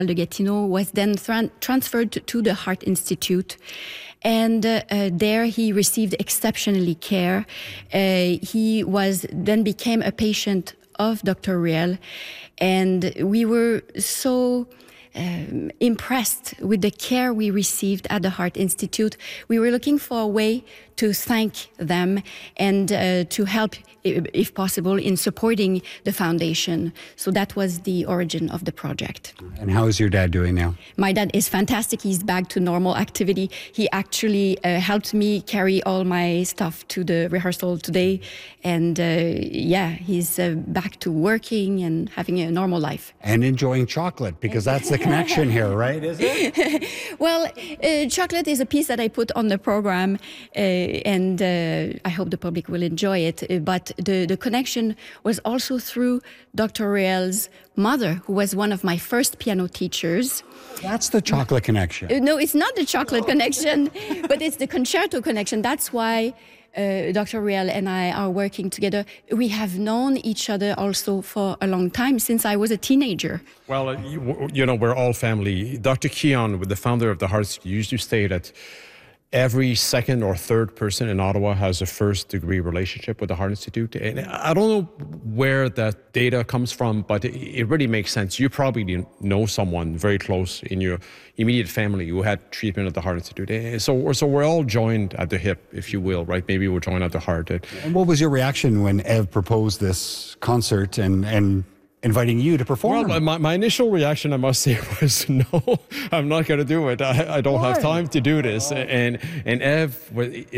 de Gatineau, was then transferred to the Heart Institute. And there he received exceptionally care. He then became a patient of Dr. Riel. And we were so impressed with the care we received at the Heart Institute. We were looking for a way to thank them and to help, if possible, in supporting the foundation. So that was the origin of the project. And how is your dad doing now? My dad is fantastic. He's back to normal activity. He actually helped me carry all my stuff to the rehearsal today. And he's back to working and having a normal life. And enjoying chocolate, because that's the connection here, right? Is it? Well, chocolate is a piece that I put on the program, and I hope the public will enjoy it. But the connection was also through Dr. Riel's mother, who was one of my first piano teachers. That's the chocolate connection. No, it's not the chocolate connection, but it's the concerto connection. That's why Dr. Riel and I are working together. We have known each other also for a long time, since I was a teenager. Well, we're all family. Dr. Keon, the founder of the Heart Institute, used to say that every second or third person in Ottawa has a first-degree relationship with the Heart Institute. And I don't know where that data comes from, but it really makes sense. You probably know someone very close in your immediate family who had treatment at the Heart Institute. So we're all joined at the hip, if you will, right? Maybe we're joined at the heart. And what was your reaction when Ev proposed this concert and inviting you to perform? Well, my initial reaction, I must say, was no, I'm not going to do it. I don't have time to do this. And Ev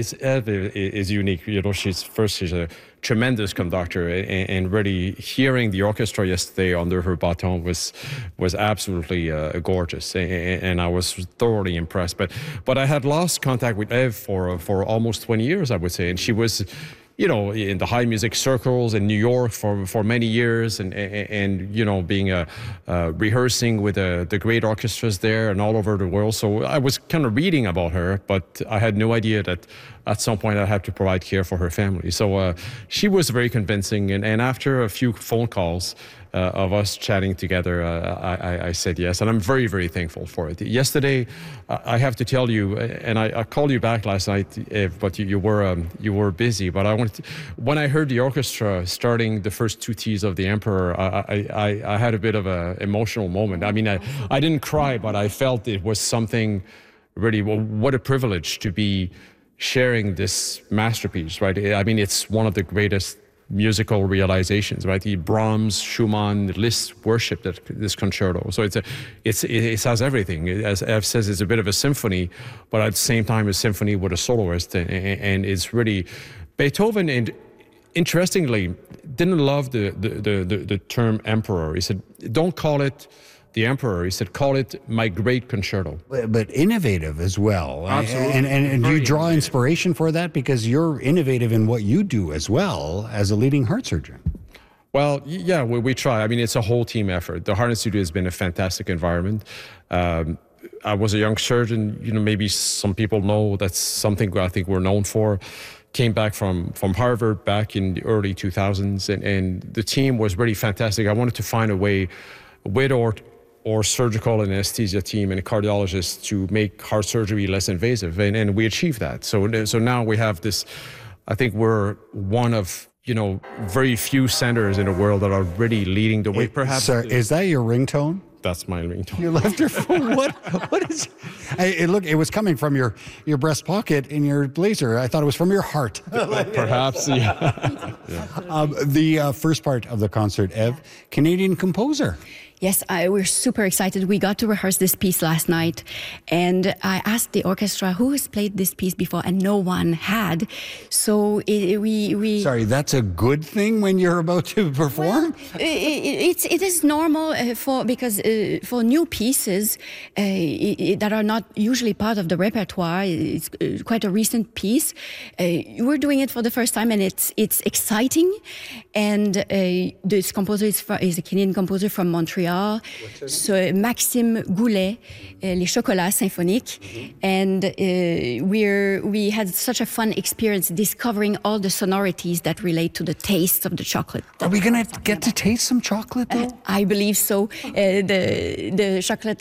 is unique. She's a tremendous conductor, and really hearing the orchestra yesterday under her baton was absolutely gorgeous, and I was thoroughly impressed. But I had lost contact with Ev for almost 20 years, I would say, and she was, in the high music circles in New York for many years, and being rehearsing with the great orchestras there and all over the world. So I was kind of reading about her, but I had no idea that at some point I'd have to provide care for her family. So she was very convincing, and after a few phone calls of us chatting together, I said yes, and I'm very, very thankful for it. Yesterday, I have to tell you, and I called you back last night, but you were busy. But when I heard the orchestra starting the first two T's of the Emperor, I had a bit of an emotional moment. I mean, I didn't cry, but I felt it was something really. Well, what a privilege to be sharing this masterpiece, right? I mean, it's one of the greatest musical realizations, right? The Brahms, Schumann, Liszt worshipped this concerto. So it has everything. As Ev says, it's a bit of a symphony, but at the same time, a symphony with a soloist, and it's really Beethoven. And interestingly, didn't love the term emperor. He said, "Don't call it the Emperor." He said, "Call it my great concerto." But innovative as well. Absolutely. And you draw inspiration for that because you're innovative in what you do as well as a leading heart surgeon. Well, yeah, we try. I mean, it's a whole team effort. The Heart Institute has been a fantastic environment. I was a young surgeon. Maybe some people know that's something I think we're known for. Came back from Harvard back in the early 2000s, and the team was really fantastic. I wanted to find a way with or surgical and anesthesia team and a cardiologist to make heart surgery less invasive, and we achieved that. So now we have this. I think we're one of very few centers in the world that are really leading the way. Perhaps. Sir, is that your ringtone? That's my ringtone. You left your phone. What is? It was coming from your breast pocket in your blazer. I thought it was from your heart. Perhaps, yeah. The first part of the concert, Ev, Canadian composer. Yes, we're super excited. We got to rehearse this piece last night, and I asked the orchestra who has played this piece before, and no one had. So we. Sorry, that's a good thing when you're about to perform? Well, it is normal because for new pieces that are not usually part of the repertoire. It's quite a recent piece. We're doing it for the first time, and it's exciting. And this composer is a Canadian composer from Montreal. So Maxime Goulet, Les Chocolats Symphoniques, and we had such a fun experience discovering all the sonorities that relate to the taste of the chocolate. Are we going to get to taste some chocolate, though? I believe so. The chocolate